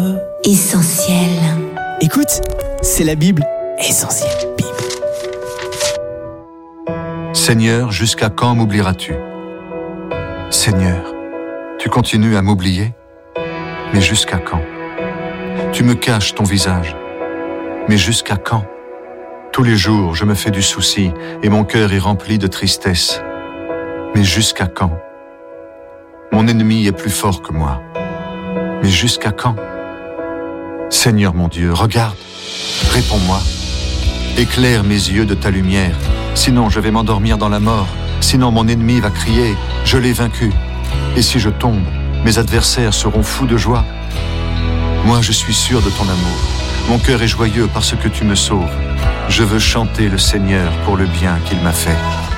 Essentiel. Écoute, c'est la Bible. Essentiel Bible. Seigneur, jusqu'à quand m'oublieras-tu ? Seigneur, tu continues à m'oublier ? Mais jusqu'à quand ? Tu me caches ton visage. Mais jusqu'à quand ? Tous les jours, je me fais du souci et mon cœur est rempli de tristesse. Mais jusqu'à quand ? Mon ennemi est plus fort que moi. Mais jusqu'à quand ? Seigneur mon Dieu, regarde, réponds-moi. Éclaire mes yeux de ta lumière, sinon je vais m'endormir dans la mort. Sinon mon ennemi va crier, je l'ai vaincu. Et si je tombe, mes adversaires seront fous de joie. Moi je suis sûr de ton amour. Mon cœur est joyeux parce que tu me sauves. Je veux chanter le Seigneur pour le bien qu'il m'a fait.